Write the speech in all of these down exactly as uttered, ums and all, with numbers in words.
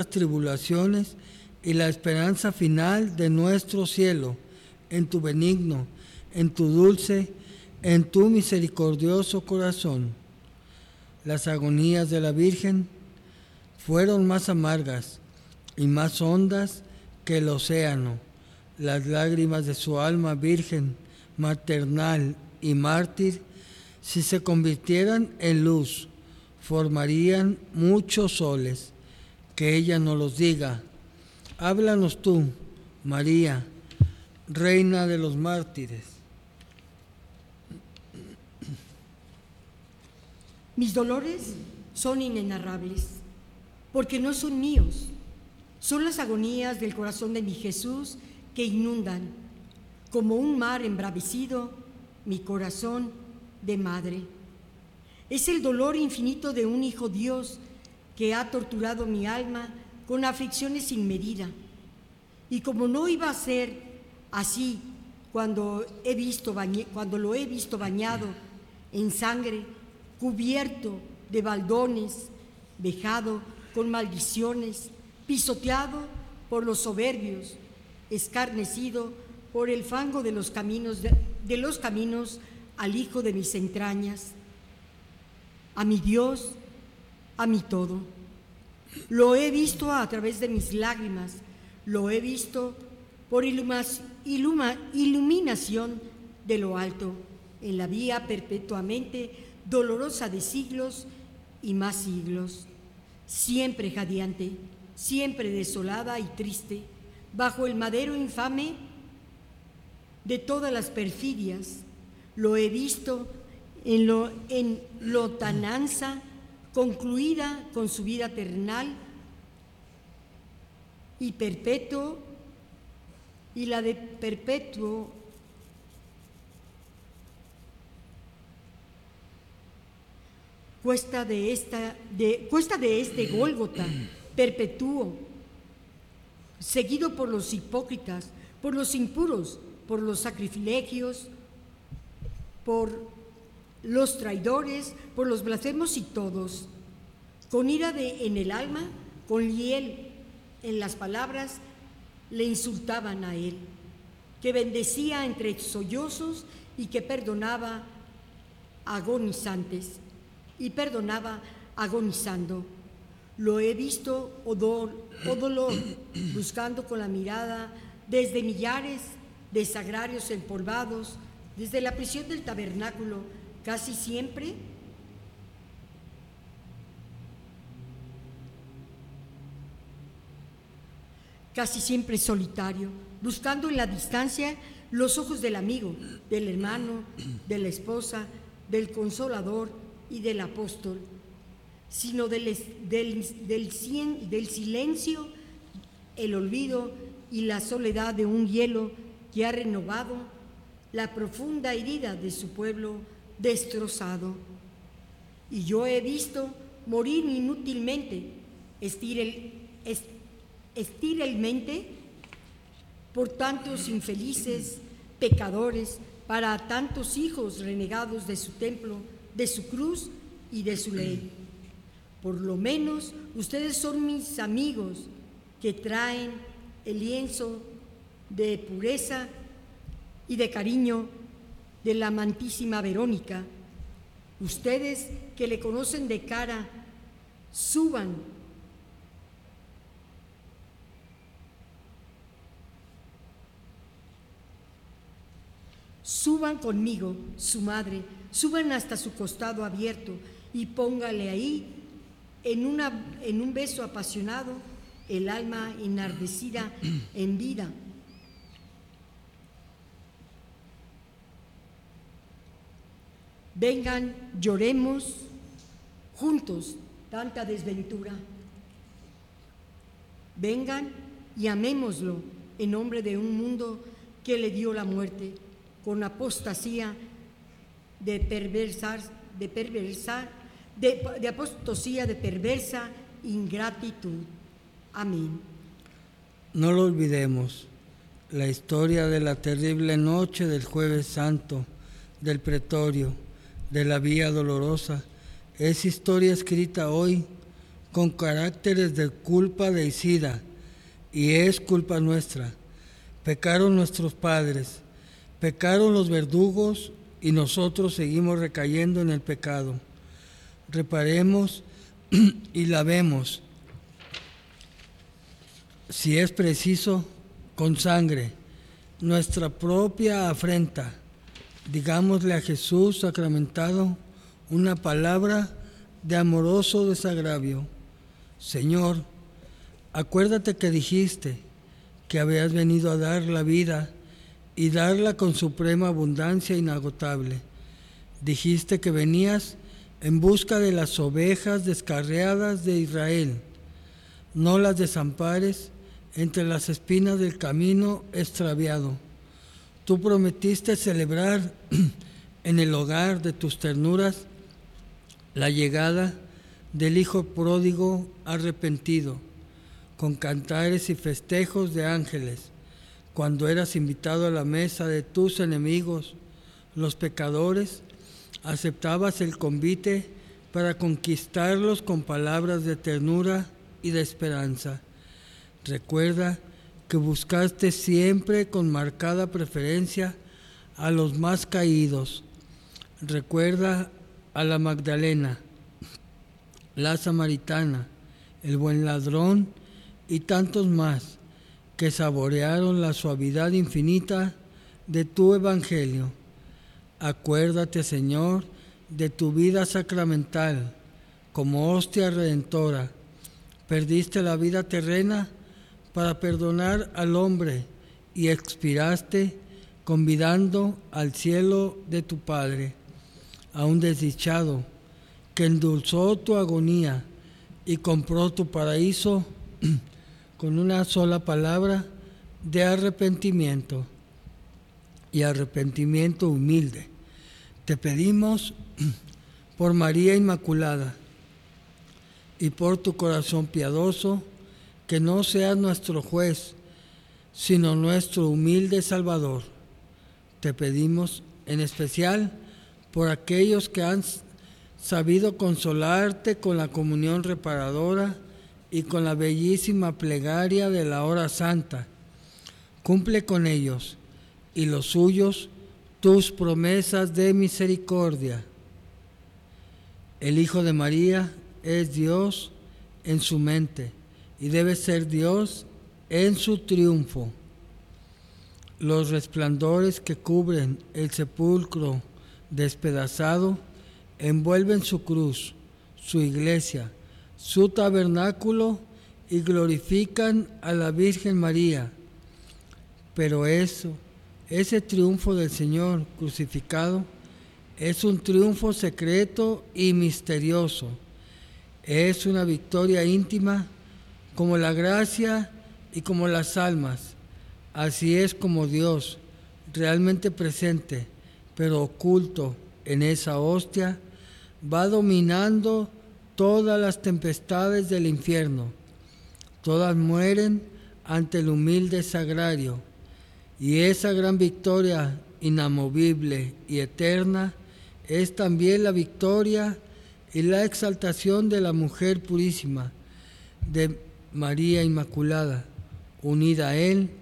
tribulaciones y la esperanza final de nuestro cielo, en tu benigno, en tu dulce, en tu misericordioso corazón. Las agonías de la Virgen fueron más amargas y más hondas que el océano. Las lágrimas de su alma virgen, maternal y mártir, si se convirtieran en luz, formarían muchos soles. Que ella nos los diga. Háblanos tú, María, Reina de los mártires. Mis dolores son inenarrables, porque no son míos. Son las agonías del corazón de mi Jesús que inundan, como un mar embravecido, mi corazón de madre. Es el dolor infinito de un Hijo Dios que ha torturado mi alma con aflicciones sin medida. Y como no iba a ser así cuando, he visto bañe, cuando lo he visto bañado en sangre, cubierto de baldones, vejado con maldiciones, pisoteado por los soberbios, escarnecido por el fango de los caminos, de, de los caminos al Hijo de mis entrañas, a mi Dios, a mi todo. Lo he visto a través de mis lágrimas, lo he visto por iluma, iluma, iluminación de lo alto, en la vía perpetuamente dolorosa de siglos y más siglos, siempre jadeante, siempre desolada y triste, bajo el madero infame de todas las perfidias. Lo he visto en lo, en lontananza, concluida con su vida terrenal y perpetuo, y la de perpetuo cuesta de esta de cuesta de este Gólgota perpetuo, seguido por los hipócritas, por los impuros, por los sacrilegios, por los traidores, por los blasfemos y todos, con ira de, en el alma, con hiel en las palabras, le insultaban a él, que bendecía entre sollozos y que perdonaba agonizantes, y perdonaba agonizando. Lo he visto, oh, do, oh dolor, buscando con la mirada desde millares de sagrarios empolvados, desde la prisión del tabernáculo, casi siempre casi siempre solitario, buscando en la distancia los ojos del amigo, del hermano, de la esposa, del consolador y del apóstol, sino del, del, del, cien, del silencio, el olvido y la soledad de un hielo que ha renovado la profunda herida de su pueblo destrozado. Y yo he visto morir inútilmente, estirel, est, estilmente, por tantos infelices pecadores, para tantos hijos renegados de su templo, de su cruz y de su ley. Por lo menos ustedes son mis amigos que traen el lienzo de pureza y de cariño de la amantísima Verónica. Ustedes que le conocen de cara, suban suban conmigo, su madre, suban hasta su costado abierto y póngale ahí en, una, en un beso apasionado el alma enardecida en vida. Vengan, lloremos juntos tanta desventura. Vengan y amémoslo en nombre de un mundo que le dio la muerte, con apostasía de perversar, de perversar, de, de apostasía de perversa ingratitud. Amén. No lo olvidemos, la historia de la terrible noche del Jueves Santo, del Pretorio, de la Vía Dolorosa, es historia escrita hoy con caracteres de culpa deicida, y es culpa nuestra. Pecaron nuestros padres, pecaron los verdugos, y nosotros seguimos recayendo en el pecado. Reparemos y lavemos, si es preciso, con sangre, nuestra propia afrenta. Digámosle a Jesús sacramentado una palabra de amoroso desagravio. Señor, acuérdate que dijiste que habías venido a dar la vida y darla con suprema abundancia inagotable. Dijiste que venías en busca de las ovejas descarriadas de Israel. No las desampares entre las espinas del camino extraviado. Tú prometiste celebrar en el hogar de tus ternuras la llegada del Hijo pródigo arrepentido, con cantares y festejos de ángeles, cuando eras invitado a la mesa de tus enemigos, los pecadores. Aceptabas el convite para conquistarlos con palabras de ternura y de esperanza. Recuerda que buscaste siempre con marcada preferencia a los más caídos. Recuerda a la Magdalena, la Samaritana, el buen ladrón y tantos más que saborearon la suavidad infinita de tu Evangelio. Acuérdate, Señor, de tu vida sacramental como hostia redentora. Perdiste la vida terrena para perdonar al hombre y expiraste convidando al cielo de tu Padre, a un desdichado que endulzó tu agonía y compró tu paraíso con una sola palabra de arrepentimiento y arrepentimiento humilde. Te pedimos por María Inmaculada y por tu corazón piadoso, que no seas nuestro juez, sino nuestro humilde Salvador. Te pedimos en especial por aquellos que han sabido consolarte con la comunión reparadora y con la bellísima plegaria de la hora santa. Cumple con ellos y los suyos tus promesas de misericordia. El Hijo de María es Dios en su mente y debe ser Dios en su triunfo. Los resplandores que cubren el sepulcro despedazado envuelven su cruz, su iglesia, su tabernáculo y glorifican a la Virgen María. Pero eso, ese triunfo del Señor crucificado, es un triunfo secreto y misterioso. Es una victoria íntima como la gracia y como las almas. Así es como Dios, realmente presente, pero oculto en esa hostia, va dominando todas las tempestades del infierno. Todas mueren ante el humilde sagrario, y esa gran victoria inamovible y eterna es también la victoria y la exaltación de la mujer purísima, de María Inmaculada, unida a Él,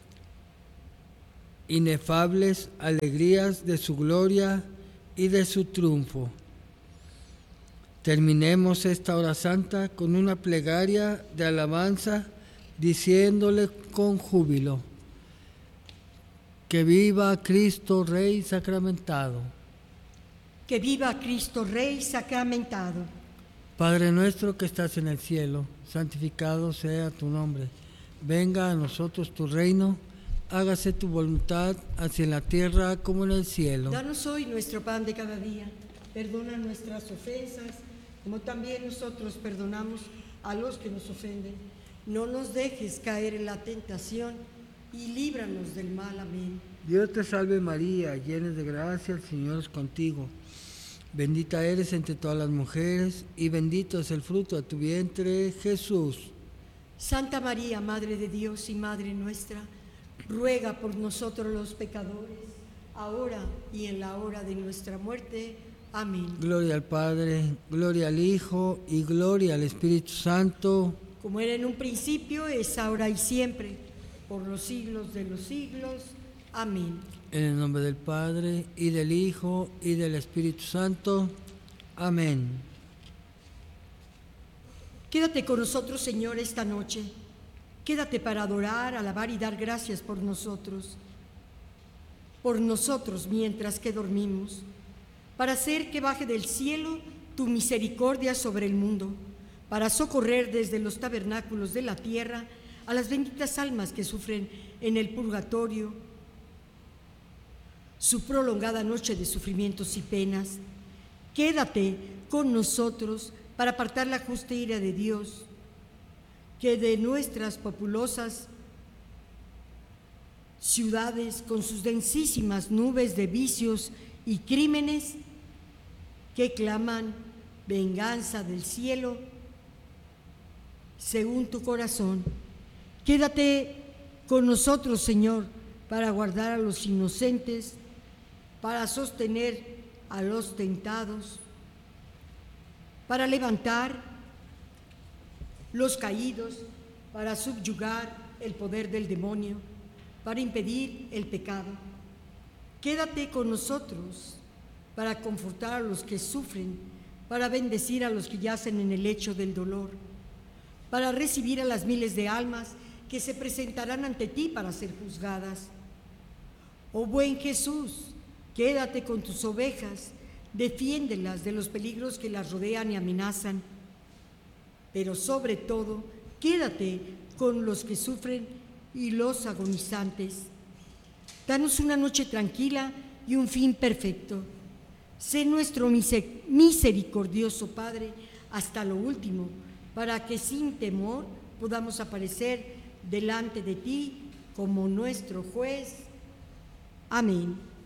inefables alegrías de su gloria y de su triunfo. Terminemos esta hora santa con una plegaria de alabanza, diciéndole con júbilo: que viva Cristo Rey sacramentado. Que viva Cristo Rey sacramentado. Padre nuestro que estás en el cielo, santificado sea tu nombre. Venga a nosotros tu reino, hágase tu voluntad, así en la tierra como en el cielo. Danos hoy nuestro pan de cada día. Perdona nuestras ofensas, como también nosotros perdonamos a los que nos ofenden. No nos dejes caer en la tentación y líbranos del mal. Amén. Dios te salve María, llena de gracia, el Señor es contigo. Bendita eres entre todas las mujeres y bendito es el fruto de tu vientre, Jesús. Santa María, Madre de Dios y Madre nuestra, ruega por nosotros los pecadores, ahora y en la hora de nuestra muerte. Amén. Gloria al Padre, gloria al Hijo y gloria al Espíritu Santo. Como era en un principio, es ahora y siempre, por los siglos de los siglos. Amén. En el nombre del Padre, y del Hijo, y del Espíritu Santo. Amén. Quédate con nosotros, Señor, esta noche. Quédate para adorar, alabar y dar gracias por nosotros. Por nosotros mientras que dormimos. Para hacer que baje del cielo tu misericordia sobre el mundo. Para socorrer desde los tabernáculos de la tierra a las benditas almas que sufren en el purgatorio su prolongada noche de sufrimientos y penas. Quédate con nosotros para apartar la justa ira de Dios, que de nuestras populosas ciudades, con sus densísimas nubes de vicios y crímenes que claman venganza del cielo, según tu corazón. Quédate con nosotros, Señor, para guardar a los inocentes, para sostener a los tentados, para levantar los caídos, para subyugar el poder del demonio, para impedir el pecado. Quédate con nosotros para confortar a los que sufren, para bendecir a los que yacen en el lecho del dolor, para recibir a las miles de almas que se presentarán ante ti para ser juzgadas. Oh buen Jesús, quédate con tus ovejas, defiéndelas de los peligros que las rodean y amenazan, pero sobre todo, quédate con los que sufren y los agonizantes. Danos una noche tranquila y un fin perfecto. Sé nuestro misericordioso Padre hasta lo último, para que sin temor podamos aparecer delante de ti como nuestro juez. Amén.